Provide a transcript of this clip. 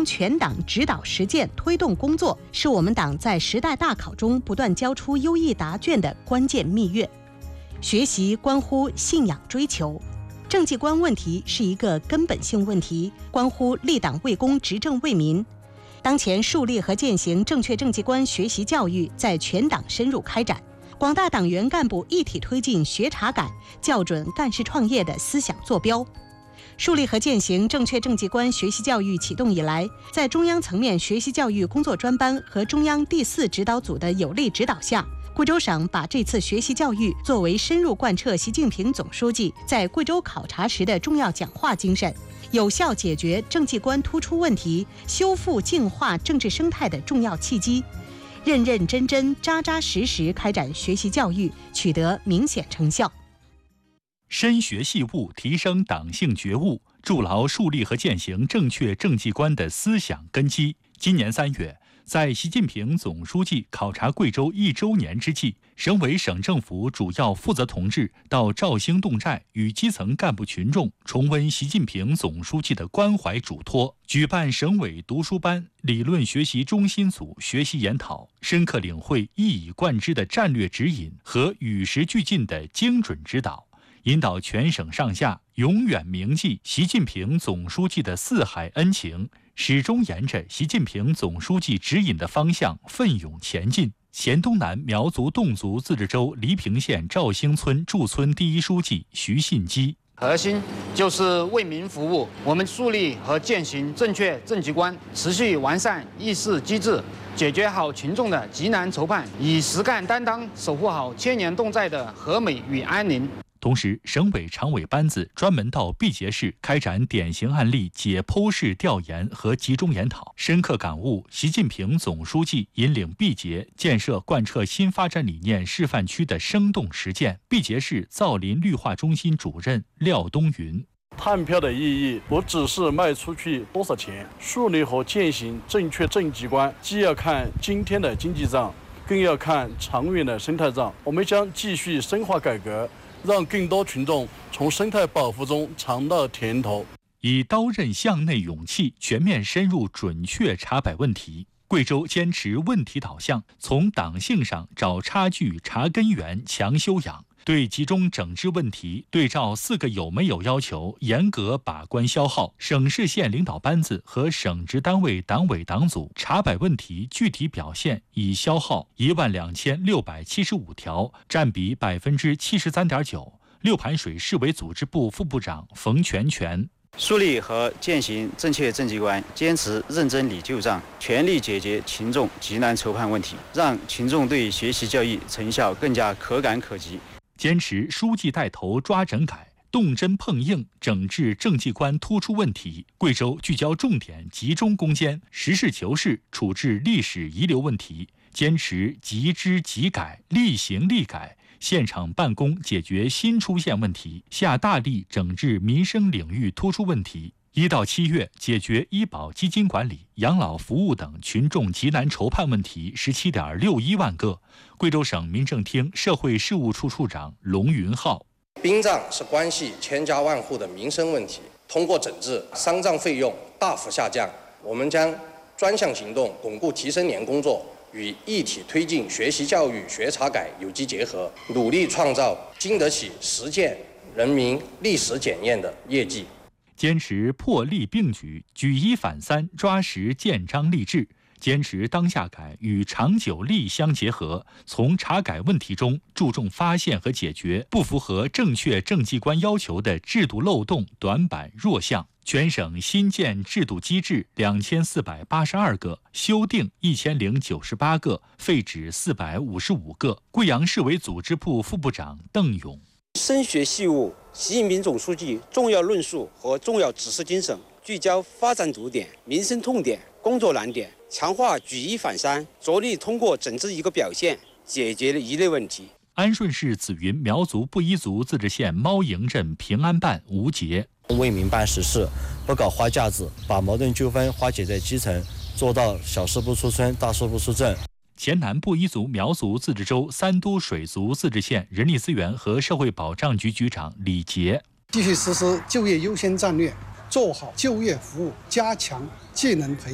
全党指导实践推动工作，是我们党在时代大考中不断交出优异答卷的关键蜜月。学习关乎信仰追求，政绩观问题是一个根本性问题，关乎立党为公、执政为民。当前树立和践行正确政绩观学习教育在全党深入开展，广大党员干部一体推进学查改、校准干事创业的思想坐标。树立和践行正确政绩观学习教育启动以来，在中央层面学习教育工作专班和中央第4指导组的有力指导下，贵州省把这次学习教育作为深入贯彻习近平总书记在贵州考察时的重要讲话精神，有效解决政绩观突出问题、修复净化政治生态的重要契机，认认真真、扎扎实实开展学习教育，取得明显成效。 深学细悟，提升党性觉悟，筑牢树立和践行正确政绩观的思想根基。今年3月，在习近平总书记考察贵州1周年之际，省委省政府主要负责同志到肇兴侗寨与基层干部群众重温习近平总书记的关怀嘱托，举办省委读书班、理论学习中心组学习研讨，深刻领会一以贯之的战略指引和与时俱进的精准指导，引导全省上下永远铭记习近平总书记的四海恩情，始终沿着习近平总书记指引的方向奋勇前进。黔东南苗族侗族自治州黎平县肇兴村驻村第一书记徐信基： 核心就是为民服务，我们树立和践行正确政绩观，持续完善议事机制，解决好群众的急难愁盼，以实干担当守护好千年侗寨的和美与安宁。 同时，省委常委班子专门到毕节市开展典型案例解剖式调研和集中研讨，深刻感悟习近平总书记引领毕节建设贯彻新发展理念示范区的生动实践。毕节市造林绿化中心主任廖东云： 碳票的意义不只是卖出去多少钱，树立和践行正确政绩观，既要看今天的经济账，更要看长远的生态账。我们将继续深化改革，让更多群众从生态保护中尝到甜头。 以刀刃向内勇气，全面深入准确查摆问题。贵州坚持问题导向，从党性上找差距、查根源、强修养，对集中整治问题对照4个有没有要求，严格把关消耗。省市县领导班子和省直单位党委党组查摆问题具体表现已消耗12675条，占比73.9%。六盘水市委组织部副部长冯全全： 树立和践行正确政绩观，坚持认真理旧账，全力解决群众急难愁盼问题，让群众对学习教育成效更加可感可及。 坚持书记带头抓整改，动真碰硬，整治政绩观突出问题。贵州聚焦重点，集中攻坚，实事求是处置历史遗留问题，坚持即知即改，立行立改，现场办公解决新出现问题，下大力整治民生领域突出问题。1到7月，解决医保基金管理、养老服务等群众急难愁盼问题17.61万个。贵州省民政厅社会事务处处长龙云浩： 殡葬是关系千家万户的民生问题，通过整治，丧葬费用大幅下降。我们将专项行动巩固提升年工作与一体推进学习教育学查改有机结合，努力创造经得起实践人民历史检验的业绩。 坚持破例并举，举一反三，抓实建章立制，坚持当下改与长久利相结合，从查改问题中注重发现和解决不符合正确政绩观要求的制度漏洞、短板、弱项。全省新建制度机制2482个，修订1098个，废止455个。贵阳市委组织部副部长邓勇： 深学细悟习近平总书记重要论述和重要指示精神，聚焦发展堵点、民生痛点、工作难点，强化举一反三，着力通过整治一个表现，解决了一类问题。 安顺市紫云苗族布依族自治县猫营镇平安办吴杰： 为民办实事，不搞花架子，把矛盾纠纷化解在基层，做到小事不出村，大事不出镇。 黔南布依族苗族自治州三都水族自治县人力资源和社会保障局局长李杰： 继续实施就业优先战略，做好就业服务，加强技能培养。